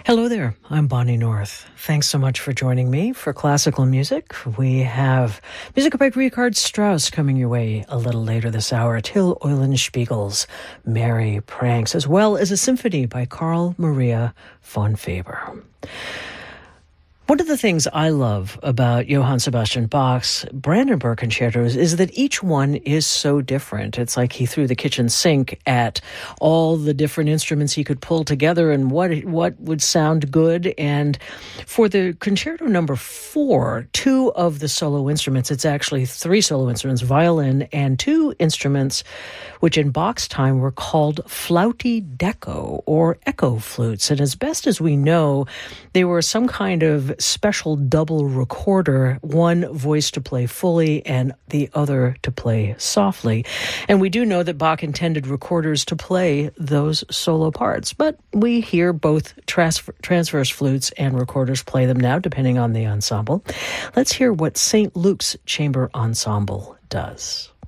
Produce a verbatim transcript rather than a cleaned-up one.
Hello there, I'm Bonnie North. Thanks so much for joining me for classical music. We have music by Richard Strauss coming your way a little later this hour, Till Eulenspiegel's Merry Pranks, as well as a symphony by Carl Maria von Weber. One of the things I love about Johann Sebastian Bach's Brandenburg concertos is that each one is so different. It's like he threw the kitchen sink at all the different instruments he could pull together and what what would sound good. And for the concerto number four, two of the solo instruments, it's actually three solo instruments, violin and two instruments, which in Bach's time were called flauti deco or echo flutes. And as best as we know, they were some kind of special double recorder, one voice to play fully and the other to play softly. And we do know that Bach intended recorders to play those solo parts, but we hear both trans- transverse flutes and recorders play them now, depending on the ensemble. Let's hear what Saint Luke's Chamber Ensemble does.